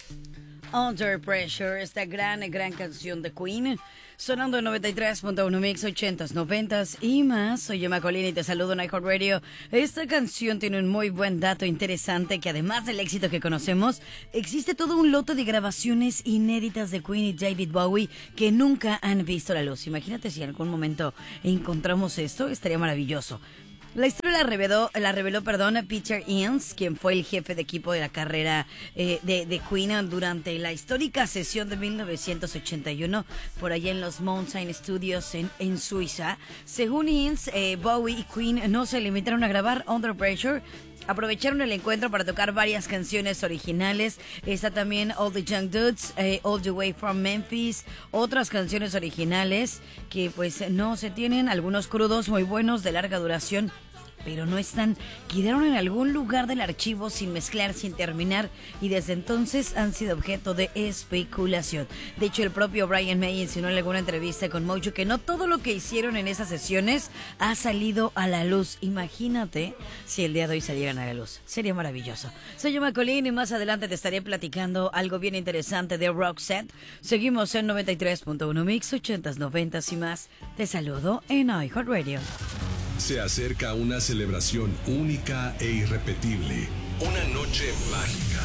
Under Pressure, esta gran canción de Queen, sonando en 93.1 Mix, 80s, 90s y más. Soy Emma Colina y te saludo en iHeartRadio. Esta canción tiene un muy buen dato interesante, que además del éxito que conocemos, existe todo un lote de grabaciones inéditas de Queen y David Bowie que nunca han visto la luz. Imagínate si en algún momento encontramos esto, estaría maravilloso. La historia la reveló, Peter Eames, quien fue el jefe de equipo de la carrera de Queen durante la histórica sesión de 1981 por allá en los Mountain Studios en Suiza. Según Eames, Bowie y Queen no se limitaron a grabar Under Pressure. Aprovecharon el encuentro para tocar varias canciones originales. Está también All the Young Dudes, All the Way from Memphis. Otras canciones originales que pues no se tienen. Algunos crudos muy buenos de larga duración, pero no están, quedaron en algún lugar del archivo sin mezclar, sin terminar, y desde entonces han sido objeto de especulación. De hecho, el propio Brian May insinuó en alguna entrevista con Mojo que no todo lo que hicieron en esas sesiones ha salido a la luz. Imagínate si el día de hoy salieran a la luz. Sería maravilloso. Soy Emma Colina y más adelante te estaré platicando algo bien interesante de Roxette. Seguimos en 93.1 Mix, 80s, 90s y más. Te saludo en iHeartRadio. Se acerca una celebración única e irrepetible. Una noche mágica.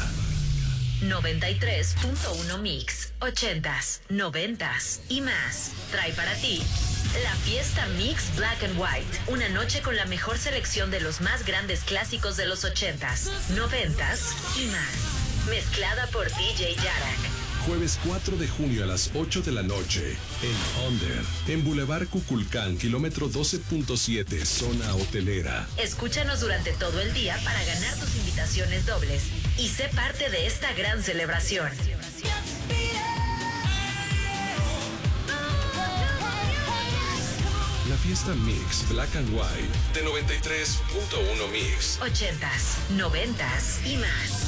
93.1 Mix, 80s, 90s y más. Trae para ti la fiesta Mix Black and White. Una noche con la mejor selección de los más grandes clásicos de los 80s, 90s y más. Mezclada por DJ Yarak. Jueves 4 de junio a las 8 de la noche en Under, en Boulevard Cuculcán, kilómetro 12.7, zona hotelera. Escúchanos durante todo el día para ganar tus invitaciones dobles y sé parte de esta gran celebración. La fiesta Mix Black and White de 93.1 Mix. 80s, 90s y más.